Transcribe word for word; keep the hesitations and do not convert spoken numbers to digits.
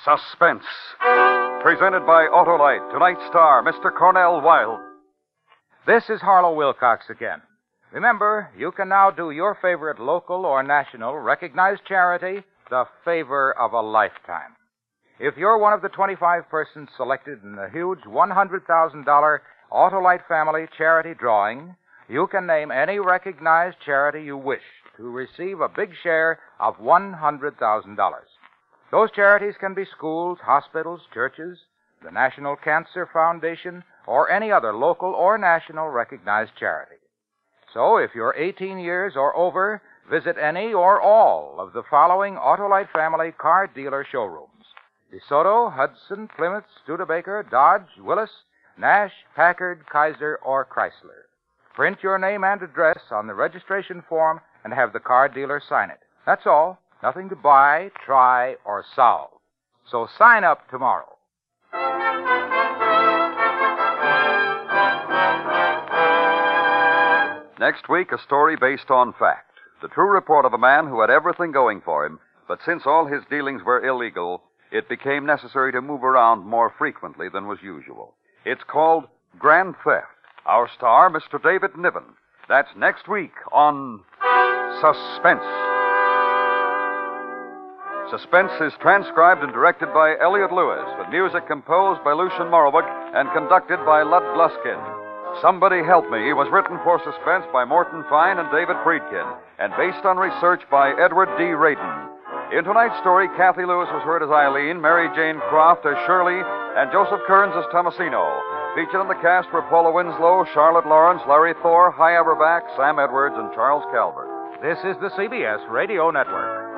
Suspense. Presented by Autolite. Tonight's star, Mister Cornell Wilde. This is Harlow Wilcox again. Remember, you can now do your favorite local or national recognized charity the favor of a lifetime. If you're one of the twenty-five persons selected in the huge one hundred thousand dollars Autolite Family Charity Drawing, you can name any recognized charity you wish to receive a big share of one hundred thousand dollars. Those charities can be schools, hospitals, churches, the National Cancer Foundation, or any other local or national recognized charity. So, if you're eighteen years or over, visit any or all of the following Autolite Family car dealer showrooms: DeSoto, Hudson, Plymouth, Studebaker, Dodge, Willis, Nash, Packard, Kaiser, or Chrysler. Print your name and address on the registration form and have the car dealer sign it. That's all. Nothing to buy, try, or solve. So sign up tomorrow. Next week, a story based on fact. The true report of a man who had everything going for him, but since all his dealings were illegal, it became necessary to move around more frequently than was usual. It's called Grand Theft. Our star, Mister David Niven. That's next week on Suspense. Suspense is transcribed and directed by Elliot Lewis, with music composed by Lucien Moraweck and conducted by Lud Gluskin. Somebody Help Me was written for Suspense by Morton Fine and David Friedkin, and based on research by Edward D. Radin. In tonight's story, Kathy Lewis was heard as Eileen, Mary Jane Croft as Shirley, and Joseph Kearns as Tomasino. Featured in the cast were Paula Winslow, Charlotte Lawrence, Larry Thor, Hy Averback, Sam Edwards, and Charles Calvert. This is the C B S Radio Network.